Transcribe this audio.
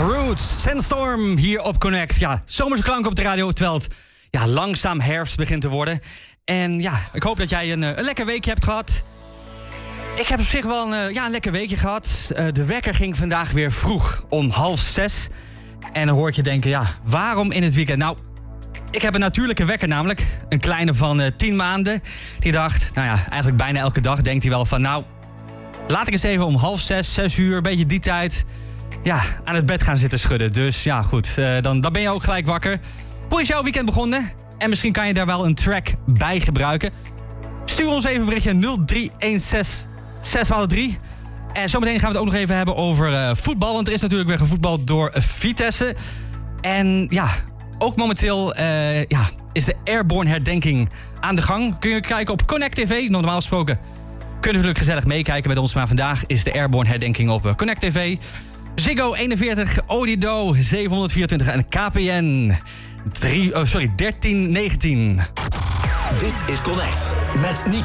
Roots, Sandstorm hier op Connect. Ja, zomerse klank op de radio, terwijl het langzaam herfst begint te worden. En ja, ik hoop dat jij een lekker weekje hebt gehad. Ik heb op zich wel een lekker weekje gehad. De wekker ging vandaag weer vroeg, om 5:30. En dan hoor ik je denken, waarom in het weekend? Nou, ik heb een natuurlijke wekker namelijk. Een kleine van 10 maanden. Die dacht, eigenlijk bijna elke dag denkt hij wel van... laat ik eens even om 5:30, 6 uur, een beetje die tijd... aan het bed gaan zitten schudden. Dus goed, dan ben je ook gelijk wakker. Hoe is jouw weekend begonnen? En misschien kan je daar wel een track bij gebruiken. Stuur ons even een berichtje 0316 6x3. En zometeen gaan we het ook nog even hebben over voetbal. Want er is natuurlijk weer gevoetbald door Vitesse. En ook momenteel is de Airborne herdenking aan de gang. Kun je kijken op Connect TV. Normaal gesproken kunnen we natuurlijk gezellig meekijken met ons. Maar vandaag is de Airborne herdenking op Connect TV. Ziggo 41, Odido 724 en KPN 1319. Dit is Connect met Nico.